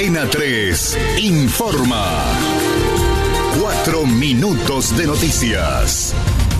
Cadena 3 informa. 4 minutos de noticias.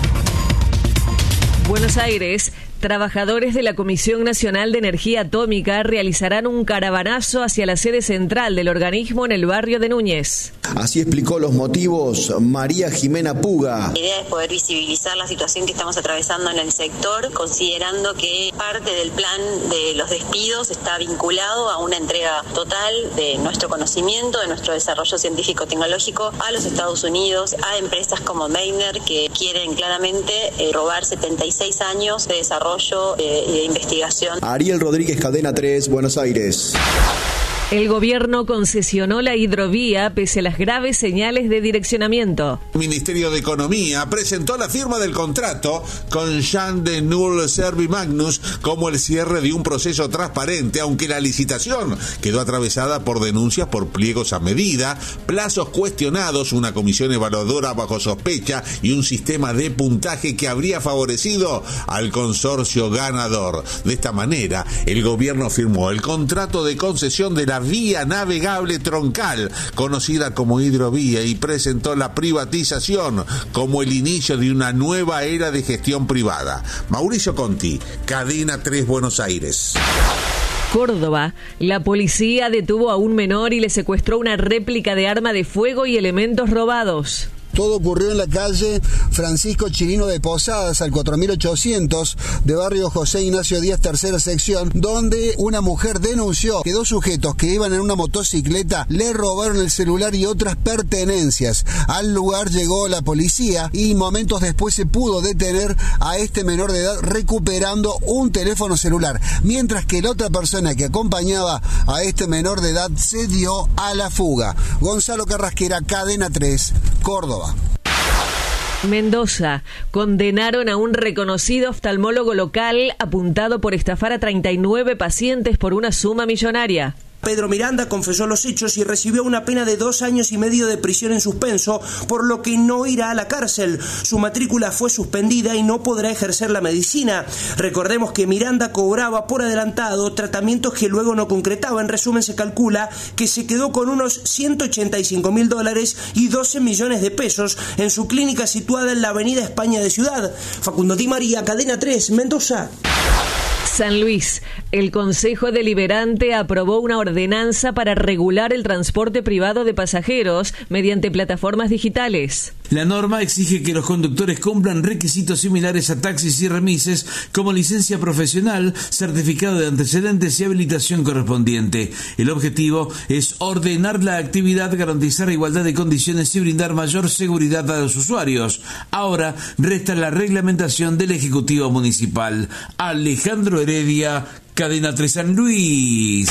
Buenos Aires. Trabajadores de la Comisión Nacional de Energía Atómica realizarán un caravanazo hacia la sede central del organismo en el barrio de Núñez. Así explicó los motivos María Jimena Puga. La idea es poder visibilizar la situación que estamos atravesando en el sector, considerando que parte del plan de los despidos está vinculado a una entrega total de nuestro conocimiento, de nuestro desarrollo científico-tecnológico a los Estados Unidos, a empresas como Meitner que quieren claramente robar 76 años de desarrollo y de investigación. Ariel Rodríguez, Cadena 3, Buenos Aires. El gobierno concesionó la hidrovía pese a las graves señales de direccionamiento. El Ministerio de Economía presentó la firma del contrato con Jan de Null Servimagnus como el cierre de un proceso transparente, aunque la licitación quedó atravesada por denuncias por pliegos a medida, plazos cuestionados, una comisión evaluadora bajo sospecha y un sistema de puntaje que habría favorecido al consorcio ganador. De esta manera, el gobierno firmó el contrato de concesión de la vía navegable troncal, conocida como hidrovía, y presentó la privatización como el inicio de una nueva era de gestión privada. Mauricio Conti, Cadena 3, Buenos Aires. Córdoba, la policía detuvo a un menor y le secuestró una réplica de arma de fuego y elementos robados. Todo ocurrió en la calle Francisco Chirino de Posadas, al 4800 de barrio José Ignacio Díaz, tercera sección, donde una mujer denunció que 2 sujetos que iban en una motocicleta le robaron el celular y otras pertenencias. Al lugar llegó la policía y momentos después se pudo detener a este menor de edad recuperando un teléfono celular, mientras que la otra persona que acompañaba a este menor de edad se dio a la fuga. Gonzalo Carrasquera, Cadena 3, Córdoba. Mendoza. Condenaron a un reconocido oftalmólogo local apuntado por estafar a 39 pacientes por una suma millonaria. Pedro Miranda confesó los hechos y recibió una pena de 2 años y medio de prisión en suspenso, por lo que no irá a la cárcel. Su matrícula fue suspendida y no podrá ejercer la medicina. Recordemos que Miranda cobraba por adelantado tratamientos que luego no concretaba. En resumen, se calcula que se quedó con unos $185.000 y 12 millones de pesos en su clínica situada en la Avenida España de Ciudad. Facundo Di María, Cadena 3, Mendoza. San Luis. El Consejo Deliberante aprobó una ordenanza para regular el transporte privado de pasajeros mediante plataformas digitales. La norma exige que los conductores cumplan requisitos similares a taxis y remises, como licencia profesional, certificado de antecedentes y habilitación correspondiente. El objetivo es ordenar la actividad, garantizar igualdad de condiciones y brindar mayor seguridad a los usuarios. Ahora resta la reglamentación del Ejecutivo Municipal. Alejandro Heredia, Cadena 3 San Luis.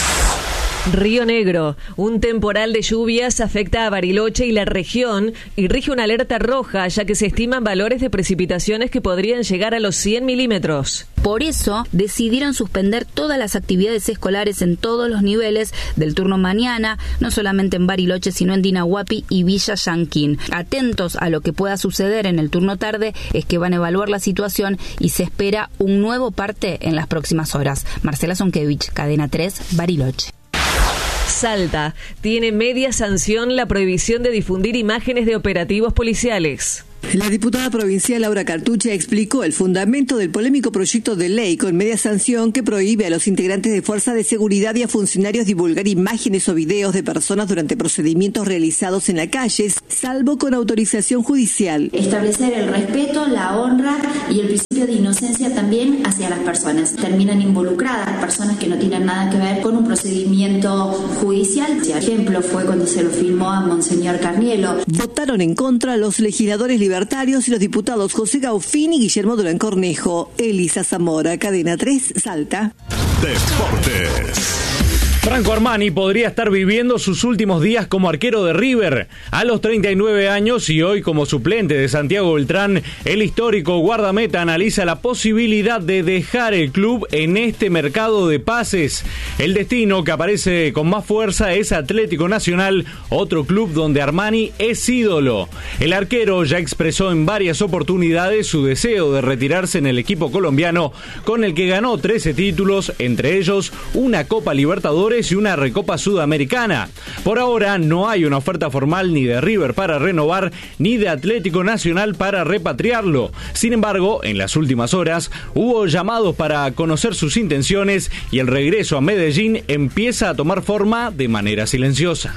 Río Negro. Un temporal de lluvias afecta a Bariloche y la región y rige una alerta roja, ya que se estiman valores de precipitaciones que podrían llegar a los 100 milímetros. Por eso decidieron suspender todas las actividades escolares en todos los niveles del turno mañana, no solamente en Bariloche, sino en Dinahuapi y Villa Yanquín. Atentos a lo que pueda suceder en el turno tarde, es que van a evaluar la situación y se espera un nuevo parte en las próximas horas. Marcela Zonkevich, Cadena 3, Bariloche. Salta. Tiene media sanción la prohibición de difundir imágenes de operativos policiales. La diputada provincial Laura Cartucha explicó el fundamento del polémico proyecto de ley con media sanción que prohíbe a los integrantes de fuerzas de seguridad y a funcionarios divulgar imágenes o videos de personas durante procedimientos realizados en la calle, salvo con autorización judicial. Establecer el respeto, la honra y el principio de inocencia también hacia las personas. Terminan involucradas personas que no tienen nada que ver con un procedimiento judicial. Por ejemplo, fue cuando se lo filmó a Monseñor Carnielo. Votaron en contra los legisladores libertarios y los diputados José Gaufín y Guillermo Durán Cornejo. Elisa Zamora, Cadena 3, Salta. Deportes. Franco Armani podría estar viviendo sus últimos días como arquero de River. A los 39 años y hoy como suplente de Santiago Beltrán, el histórico guardameta analiza la posibilidad de dejar el club en este mercado de pases. El destino que aparece con más fuerza es Atlético Nacional, otro club donde Armani es ídolo. El arquero ya expresó en varias oportunidades su deseo de retirarse en el equipo colombiano, con el que ganó 13 títulos, entre ellos una Copa Libertadores Libertadores y una Recopa Sudamericana. Por ahora no hay una oferta formal ni de River para renovar ni de Atlético Nacional para repatriarlo. Sin embargo, en las últimas horas hubo llamados para conocer sus intenciones y el regreso a Medellín empieza a tomar forma de manera silenciosa.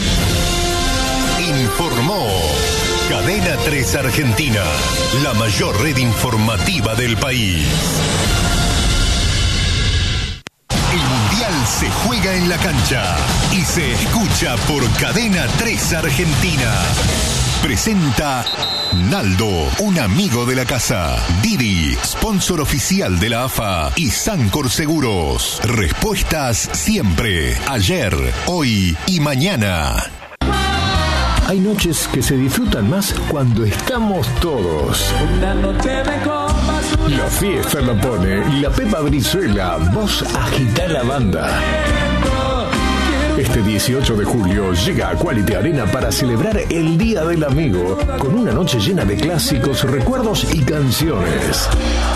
Informó Cadena 3 Argentina, la mayor red informativa del país. El Mundial se juega en la cancha y se escucha por Cadena 3 Argentina. Presenta Naldo, un amigo de la casa. Didi, sponsor oficial de la AFA. Y Sancor Seguros. Respuestas siempre, ayer, hoy y mañana. Hay noches que se disfrutan más cuando estamos todos. La fiesta la pone la Pepa Brizuela, voz agita la banda. Este 18 de julio llega a Quality Arena para celebrar el Día del Amigo con una noche llena de clásicos, recuerdos y canciones.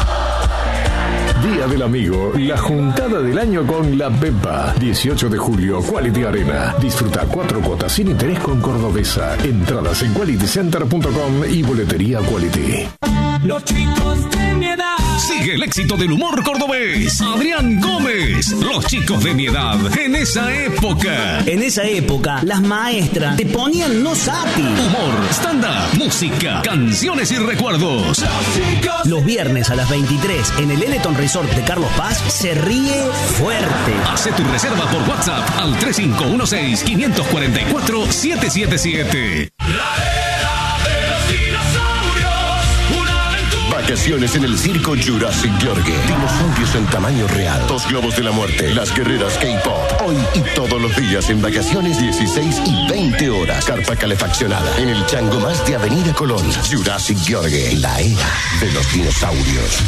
Día del Amigo, la juntada del año con la Pepa. 18 de julio, Quality Arena. Disfruta 4 cuotas sin interés con Cordobesa. Entradas en qualitycenter.com y boletería Quality. Los chicos de mi edad. Sigue el éxito del humor cordobés. Adrián Gómez. Los chicos de mi edad. En esa época. En esa época, las maestras te ponían no sati. Humor, stand-up, música, canciones y recuerdos. Los viernes a las 23 en el Eleton Resort de Carlos Paz se ríe fuerte. Hace tu reserva por WhatsApp al 3516-544-777. Vacaciones en el circo Jurassic Yorgue. Dinosaurios en tamaño real. 2 globos de la muerte. Las guerreras K-pop. Hoy y todos los días en vacaciones 16 y 20 horas. Carpa calefaccionada. En el Chango Más de Avenida Colón. Jurassic Yorgue. La era de los dinosaurios.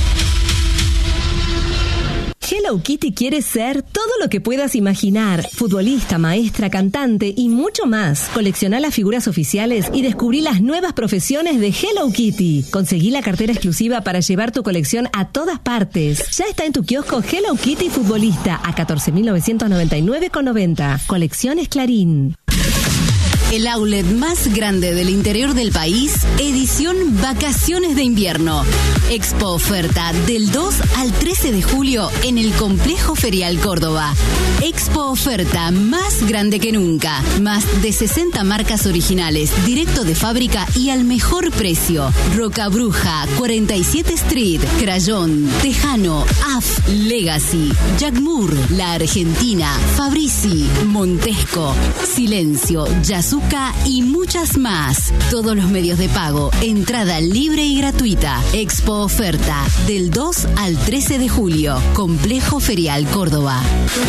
Hello Kitty quiere ser todo lo que puedas imaginar. Futbolista, maestra, cantante y mucho más. Colecciona las figuras oficiales y descubrí las nuevas profesiones de Hello Kitty. Conseguí la cartera exclusiva para llevar tu colección a todas partes. Ya está en tu kiosco Hello Kitty Futbolista a 14.999,90. Colecciones Clarín. El outlet más grande del interior del país, edición Vacaciones de Invierno. Expo Oferta del 2 al 13 de julio en el Complejo Ferial Córdoba. Expo Oferta más grande que nunca. Más de 60 marcas originales, directo de fábrica y al mejor precio. Roca Bruja, 47 Street, Crayón, Tejano, AF, Legacy, Jack Moore, La Argentina, Fabrizi, Montesco, Silencio, Yasuka y muchas más. Todos los medios de pago, entrada libre y gratuita. Expo Oferta del 2 al 13 de julio. Complejo Ferial Córdoba.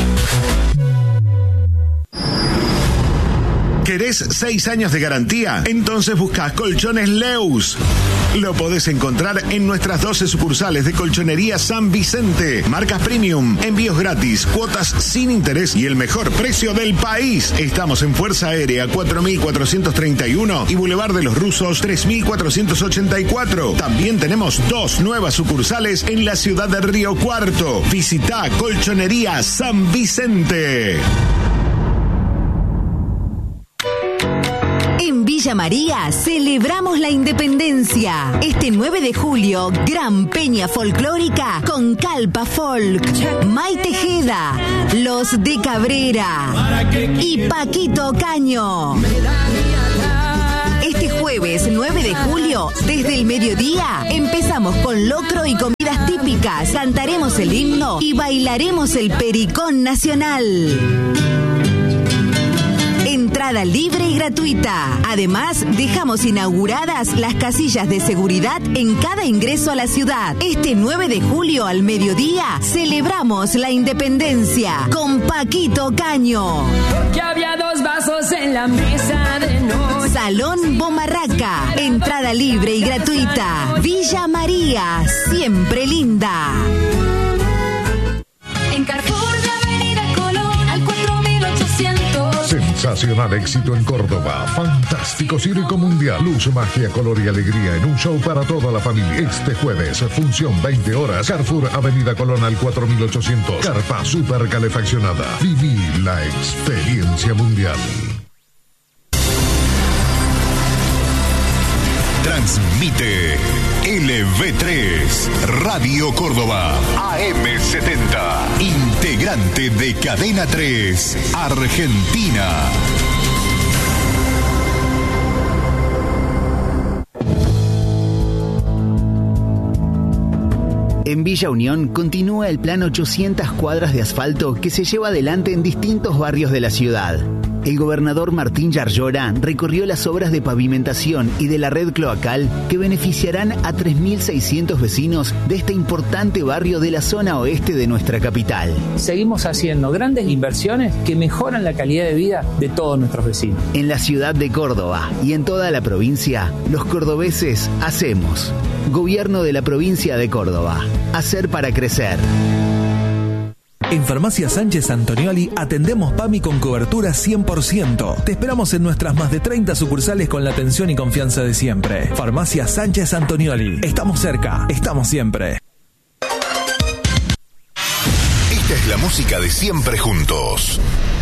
¿Querés 6 años de garantía? Entonces buscás Colchones Leus. Lo podés encontrar en nuestras 12 sucursales de Colchonería San Vicente. Marcas premium, envíos gratis, cuotas sin interés y el mejor precio del país. Estamos en Fuerza Aérea 4431 y Boulevard de los Rusos 3484. También tenemos 2 nuevas sucursales en la ciudad de Río Cuarto. Visita Colchonería San Vicente. En Villa María celebramos la independencia. Este 9 de julio, gran peña folclórica con Calpa Folk, May Tejeda, Los de Cabrera y Paquito Caño. Este jueves 9 de julio, desde el mediodía, empezamos con locro y comidas típicas. Cantaremos el himno y bailaremos el pericón nacional. Entrada libre y gratuita. Además, dejamos inauguradas las casillas de seguridad en cada ingreso a la ciudad. Este 9 de julio al mediodía celebramos la independencia con Paquito Caño. Porque había 2 vasos en la mesa de noche. Salón Bomarraca. Entrada libre y gratuita. Villa María, siempre linda. En Carrefour de Avenida Colón al 4800. Sensacional éxito en Córdoba. Fantástico circo mundial. Luz, magia, color y alegría en un show para toda la familia. Este jueves, función 20 horas. Carrefour, Avenida Colón al 4800. Carpa super calefaccionada. Viví la experiencia mundial. Transmite LV3 Radio Córdoba AM70, integrante de Cadena 3 Argentina. En Villa Unión continúa el plan 800 cuadras de asfalto que se lleva adelante en distintos barrios de la ciudad. El gobernador Martín Yarlora recorrió las obras de pavimentación y de la red cloacal que beneficiarán a 3.600 vecinos de este importante barrio de la zona oeste de nuestra capital. Seguimos haciendo grandes inversiones que mejoran la calidad de vida de todos nuestros vecinos. En la ciudad de Córdoba y en toda la provincia, los cordobeses hacemos. Gobierno de la provincia de Córdoba. Hacer para crecer. En Farmacia Sánchez Antonioli atendemos PAMI con cobertura 100%. Te esperamos en nuestras más de 30 sucursales con la atención y confianza de siempre. Farmacia Sánchez Antonioli. Estamos cerca, estamos siempre. Esta es la música de Siempre Juntos.